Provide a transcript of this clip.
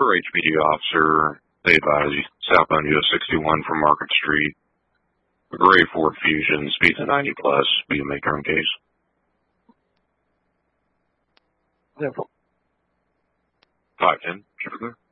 per HPD officer, they advise you southbound US 61 from Market Street. A gray Ford Fusion, speeds of 90 plus. Be a make your own case. No problem. 510, Traffic clear.